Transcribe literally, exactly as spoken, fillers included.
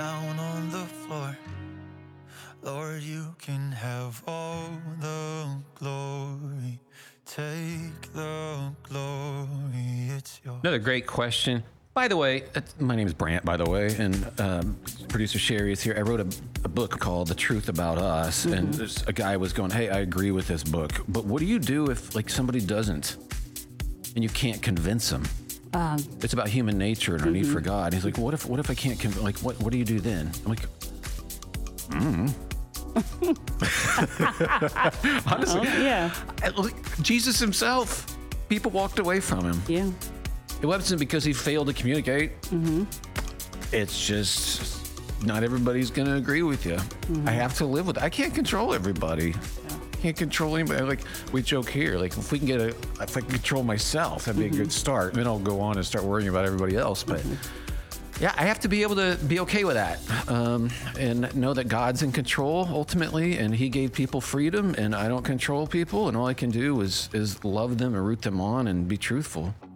down on the floor. Lord, you can have all the glory. Take the glory, it's yours. Another great question. By the way, my name is Brant, by the way, and um, producer Sherry is here. I wrote a, a book called The Truth About Us, mm-hmm. and there's a guy was going, hey, I agree with this book, but what do you do if like somebody doesn't and you can't convince them? Um, it's about human nature and our mm-hmm. need for God. He's like, what if what if I can't convince, like, what, what do you do then? I'm like, hmm. Honestly, oh, yeah. Jesus himself, people walked away from him. Yeah. It wasn't because he failed to communicate. Mm-hmm. It's just not everybody's going to agree with you. Mm-hmm. I have to live with it. I can't control everybody. Yeah. Can't control anybody. Like we joke here, like if we can get a, if I can control myself, that'd be mm-hmm. a good start. Then I'll go on and start worrying about everybody else. But mm-hmm. yeah, I have to be able to be okay with that, um, and know that God's in control ultimately, and He gave people freedom, and I don't control people, and all I can do is is love them and root them on and be truthful.